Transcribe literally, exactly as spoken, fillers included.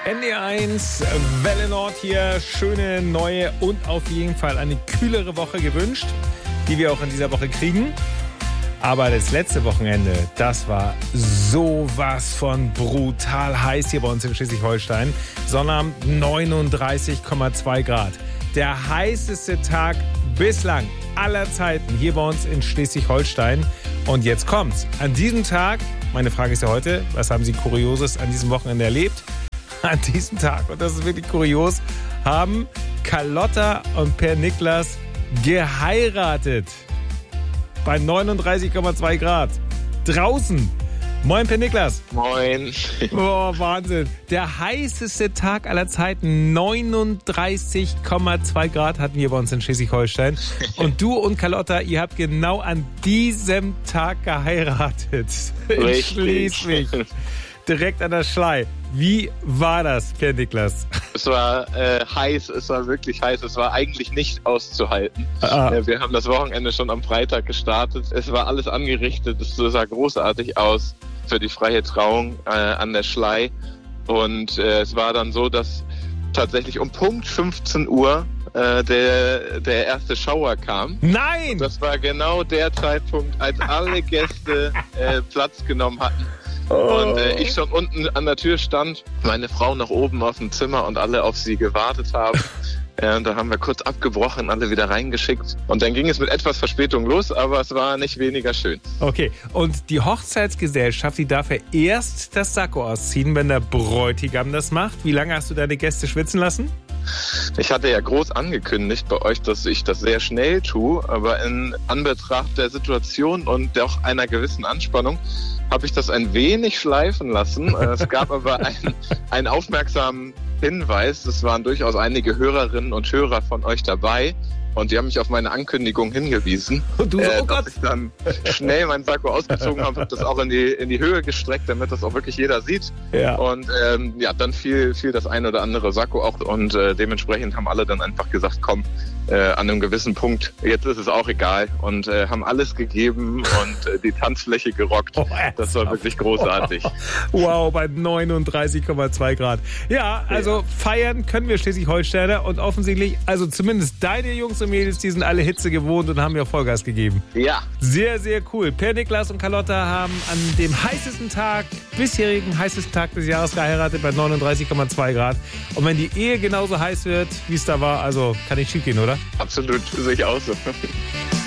N D R eins, Welle Nord hier. Schöne, neue und auf jeden Fall eine kühlere Woche gewünscht, die wir auch in dieser Woche kriegen. Aber das letzte Wochenende, das war sowas von brutal heiß hier bei uns in Schleswig-Holstein. Sonnabend neununddreißig Komma zwei Grad. Der heißeste Tag bislang aller Zeiten hier bei uns in Schleswig-Holstein. Und jetzt kommt's. An diesem Tag, meine Frage ist ja heute, was haben Sie Kurioses an diesem Wochenende erlebt? An diesem Tag, und das ist wirklich kurios, haben Carlotta und Per Niklas geheiratet. Bei neununddreißig Komma zwei Grad. Draußen. Moin, Per Niklas. Moin. Oh, Wahnsinn. Der heißeste Tag aller Zeiten. neununddreißig Komma zwei Grad hatten wir bei uns in Schleswig-Holstein. Und du und Carlotta, ihr habt genau an diesem Tag geheiratet. In Richtig. Schleswig. Direkt an der Schlei. Wie war das, Per Niklas? Es war äh, heiß, es war wirklich heiß. Es war eigentlich nicht auszuhalten. Ah. Äh, wir haben das Wochenende schon am Freitag gestartet. Es war alles angerichtet. Es sah großartig aus für die freie Trauung äh, an der Schlei. Und äh, es war dann so, dass tatsächlich um Punkt fünfzehn Uhr äh, der, der erste Schauer kam. Nein! Das war genau der Zeitpunkt, als alle Gäste äh, Platz genommen hatten. Und äh, ich schon unten an der Tür stand, meine Frau noch oben auf dem Zimmer und alle auf sie gewartet haben. Äh, und da haben wir kurz abgebrochen, alle wieder reingeschickt. Und dann ging es mit etwas Verspätung los, aber es war nicht weniger schön. Okay, und die Hochzeitsgesellschaft, die darf ja erst das Sakko ausziehen, wenn der Bräutigam das macht. Wie lange hast du deine Gäste schwitzen lassen? Ich hatte ja groß angekündigt bei euch, dass ich das sehr schnell tue, aber in Anbetracht der Situation und auch einer gewissen Anspannung habe ich das ein wenig schleifen lassen. Es gab aber einen, einen aufmerksamen Hinweis. Es waren durchaus einige Hörerinnen und Hörer von euch dabei. Und die haben mich auf meine Ankündigung hingewiesen, Und du so, äh, oh dass Gott. ich dann schnell meinen Sakko ausgezogen habe, habe das auch in die, in die Höhe gestreckt, damit das auch wirklich jeder sieht. Ja. Und ähm, ja, dann fiel, fiel das ein oder andere Sakko auch. Und äh, dementsprechend haben alle dann einfach gesagt, komm, äh, an einem gewissen Punkt, jetzt ist es auch egal. Und äh, haben alles gegeben und äh, die Tanzfläche gerockt. Oh, das war wirklich großartig. Wow, bei neununddreißig Komma zwei Grad. Ja, also Ja. feiern können wir Schleswig-Holsteiner und offensichtlich, also zumindest deine Jungs und Mädels, die sind alle Hitze gewohnt und haben ja Vollgas gegeben. Ja. Sehr, sehr cool. Per Niklas und Carlotta haben an dem heißesten Tag, bisherigen heißesten Tag des Jahres geheiratet bei neununddreißig Komma zwei Grad. Und wenn die Ehe genauso heiß wird, wie es da war, also kann nicht schief gehen, oder? Absolut, sehe ich auch so.